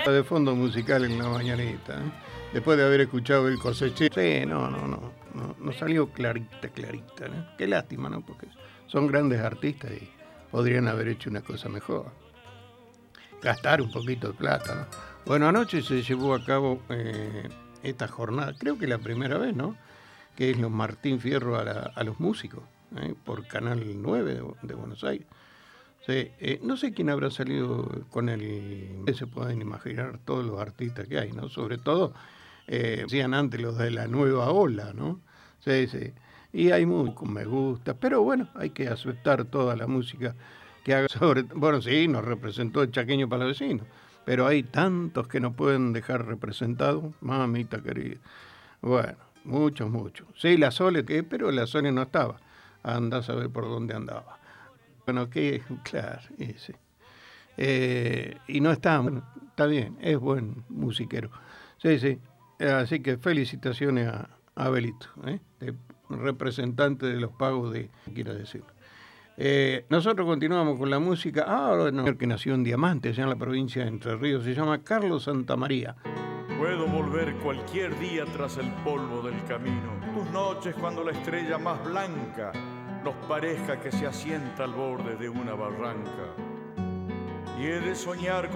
De fondo musical en la mañanita, ¿eh? Después de haber escuchado el cosechero. Sí, no salió clarita, ¿no? Qué lástima, ¿no? Porque son grandes artistas y podrían haber hecho una cosa mejor. Gastar un poquito de plata, ¿no? Bueno, anoche se llevó a cabo esta jornada, creo que la primera vez, ¿no? Que es los Martín Fierro a los músicos, por Canal 9 de Buenos Aires. Sí, no sé quién habrá salido con el... Se pueden imaginar todos los artistas que hay, ¿no? Sobre todo, decían antes los de la nueva ola, ¿no? Sí. Y hay muchos me gusta, pero bueno, hay que aceptar toda la música que haga sobre... Bueno, sí, nos representó el Chaqueño Palavecino, pero hay tantos que no pueden dejar representados, mamita querida. Bueno, muchos. Sí, la Sole, pero la Sole no estaba. Anda a saber por dónde andaba. Bueno, claro, sí. Y no está, bueno, está bien, es buen musiquero. Sí. Así que felicitaciones a Abelito, representante de los pagos quiero decir. Nosotros continuamos con la música. Bueno, que nació en Diamante, allá en la provincia de Entre Ríos, se llama Carlos Santamaría. Puedo volver cualquier día tras el polvo del camino. Tus noches cuando la estrella más blanca nos parezca que se asienta al borde de una barranca. Y he de soñar con